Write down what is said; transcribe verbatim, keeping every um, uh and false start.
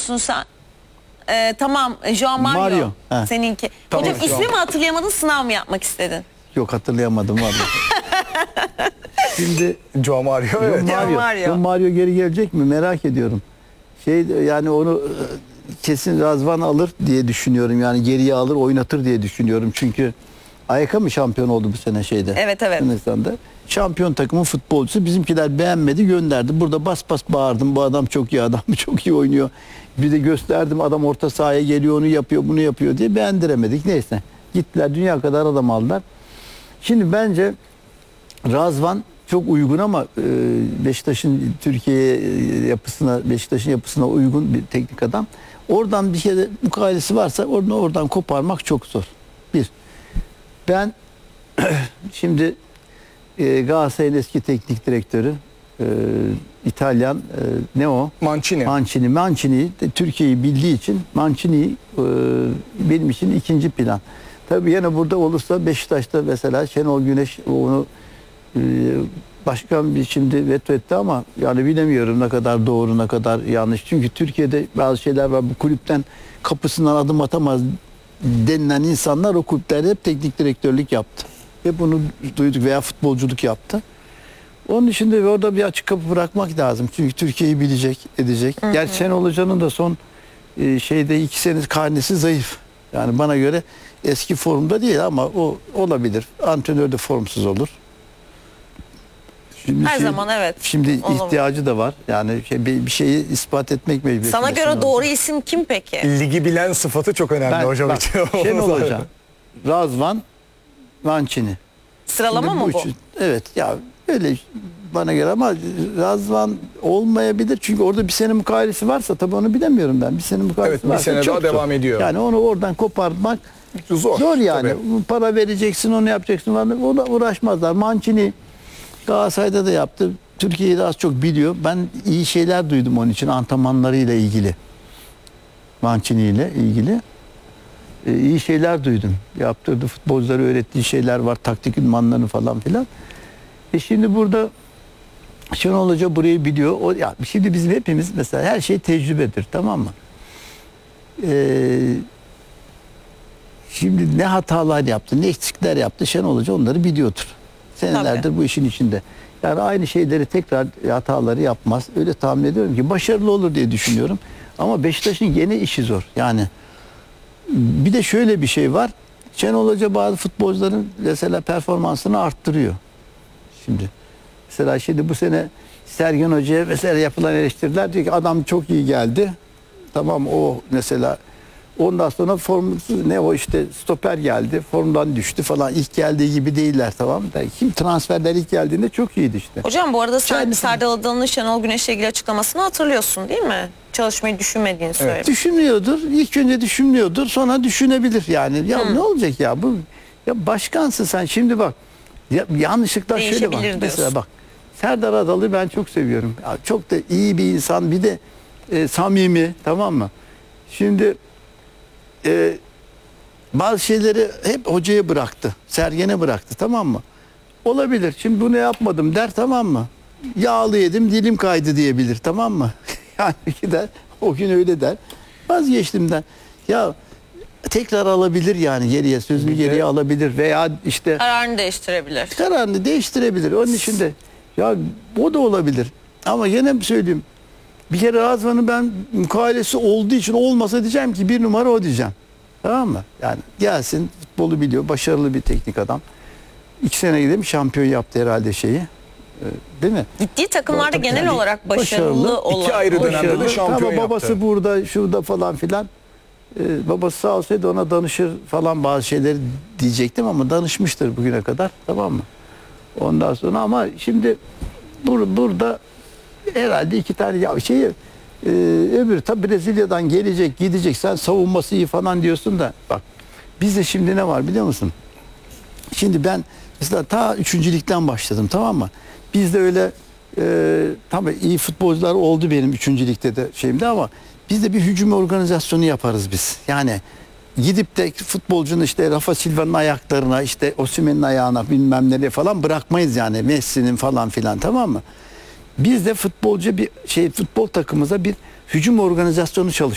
diyorsun sen? Ee, tamam, João Mario, Mario, he. seninki. Tamam, Hocam João. ismi mi hatırlayamadın, sınav mı yapmak istedin? Yok, hatırlayamadım vallahi. Şimdi João Mario, evet. Mario, Mario. Mario. Mario geri gelecek mi merak ediyorum. Şey yani onu e, kesin Razvan alır diye düşünüyorum. Yani geriye alır, oynatır diye düşünüyorum. Çünkü A Y K mı şampiyon oldu bu sene şeyde? Evet, evet. Yunanistan'da. Şampiyon takımın futbolcusu. Bizimkiler beğenmedi, gönderdi. Burada bas bas bağırdım. Bu adam çok iyi adam, çok iyi oynuyor. Bir de gösterdim, adam orta sahaya geliyor, onu yapıyor, bunu yapıyor diye beğendiremedik. Neyse. Gittiler, dünya kadar adam aldılar. Şimdi bence Razvan çok uygun ama e, Beşiktaş'ın Türkiye yapısına, Beşiktaş'ın yapısına uygun bir teknik adam. Oradan bir şey de mukavelesi varsa oradan, oradan koparmak çok zor. Bir. Ben şimdi e, Galatasaray'ın eski teknik direktörü e, İtalyan e, ne o? Mancini. Mancini. Mancini Türkiye'yi bildiği için Mancini e, benim için ikinci plan. Tabii yine burada olursa Beşiktaş'ta mesela Şenol Güneş onu e, başkan bir şimdi veto etti ama yani bilemiyorum ne kadar doğru ne kadar yanlış. Çünkü Türkiye'de bazı şeyler var, bu kulüpten kapısından adım atamaz denilen insanlar o kulüplerde hep teknik direktörlük yaptı. Hep bunu duyduk veya futbolculuk yaptı. Onun için de orada bir açık kapı bırakmak lazım. Çünkü Türkiye'yi bilecek, edecek. Hı hı. Gerçi Şenol Hoca'nın da son e, şeyde iki sene karnesi zayıf. Yani bana göre eski formda değil ama o olabilir. Antrenör de formsuz olur. Şimdi Her şey, zaman evet. Şimdi Olabilir. ihtiyacı da var. Yani şey, bir şeyi ispat etmek mecburiyeti. Sana göre doğru isim kim peki? Ligi bilen sıfatı çok önemli Ben, hocam bak, için. Şenol Hoca, Razvan, Mancini. Sıralama Şimdi mı bu? Üçü, evet ya öyle bana göre ama Razvan olmayabilir. Çünkü orada bir sene mukavelesi varsa tabii onu bilemiyorum ben. Bir sene mukavelesi Evet, bir varsa sene çok daha zor. devam ediyor. Yani onu oradan kopartmak Zor. zor yani. Tabii. Para vereceksin, onu yapacaksın. Ona uğraşmazlar. Mancini Galatasaray'da da yaptı. Türkiye'yi de az çok biliyor. Ben iyi şeyler duydum onun için antrenmanlarıyla ilgili. Mancini ile ilgili. Ee, iyi şeyler duydum. Yaptırdı, futbolculara öğrettiği şeyler var. Taktik ünvanlarını falan filan. E şimdi burada Şenol Hoca burayı biliyor. O, ya şimdi bizim hepimiz mesela her şey tecrübedir, tamam mı? Ee, şimdi ne hatalar yaptı, ne eksikler yaptı Şenol Hoca onları biliyordur. Senelerdir Tabii. bu işin içinde. Yani aynı şeyleri tekrar hataları yapmaz. Öyle tahmin ediyorum ki başarılı olur diye düşünüyorum. Ama Beşiktaş'ın gene işi zor. Yani bir de şöyle bir şey var. Şenol Hoca bazı futbolcuların mesela performansını arttırıyor. Şimdi mesela şimdi bu sene Sergen Hoca'ya mesela yapılan eleştiriler diyor ki adam çok iyi geldi. Tamam o mesela ondan sonra formsuz ne o işte stoper geldi. Formdan düştü falan. İlk geldiği gibi değiller, tamam mı? Kim transferler ilk geldiğinde çok iyiydi işte. Hocam bu arada sen Yani, Serdal Adalı'nın Şenol Güneş'le ilgili açıklamasını hatırlıyorsun değil mi? Çalışmayı düşünmediğini söyledi. Evet. Düşünmüyordur. İlk önce düşünmüyordur. Sonra düşünebilir yani. Ya hmm. ne olacak ya bu? Ya başkansın sen. Şimdi bak. Ya, yanlışlıkla şöyle bak. Diyorsun. Mesela bak. Serdar Adalı'yı ben çok seviyorum. Ya, çok da iyi bir insan. Bir de e, samimi, tamam mı? Şimdi e, bazı şeyleri hep hocaya bıraktı. Sergen'e bıraktı, tamam mı? Olabilir. Şimdi bunu yapmadım der, tamam mı? Yağlı yedim, dilim kaydı diyebilir, tamam mı? Yani gider, o gün öyle der. Vazgeçtimden. Ya tekrar alabilir yani geriye, sözünü geriye alabilir veya işte kararını değiştirebilir. Kararını değiştirebilir. Onun için de ya o da olabilir. Ama yine söyleyeyim. Bir kere Razvan'ın ben mukavelesi olduğu için olmasa diyeceğim ki bir numara o diyeceğim. Tamam mı? Yani gelsin, futbolu biliyor, başarılı bir teknik adam. İki sene gidelim şampiyon yaptı herhalde şeyi. Değil mi? Gittiği takımlarda Tabii, genel yani başarılı, başarılı olan. İki ayrı dönemde başarılı. de şampiyon Ama babası yaptı. burada, şurada falan filan. Ee, babası sağ olsaydı ona danışır falan bazı şeyleri diyecektim ama danışmıştır bugüne kadar, tamam mı? Ondan sonra ama şimdi bur burada herhalde iki tane ya şeyi e, öbür tabi Brezilya'dan gelecek, gidecek, sen savunması iyi falan diyorsun da bak bizde şimdi ne var biliyor musun? Şimdi ben mesela ta üçüncü ligden başladım, tamam mı? Bizde öyle e, tabii iyi futbolcular oldu benim üçüncü ligde de şeyimde ama biz de bir hücum organizasyonu yaparız biz. Yani gidip de futbolcunun işte Rafa Silva'nın ayaklarına, işte Osimhen'in ayağına bilmem nereye falan bırakmayız yani. Messi'nin falan filan, tamam mı? Biz de futbolcu bir şey futbol takımımıza bir hücum organizasyonu çalıştırıyoruz.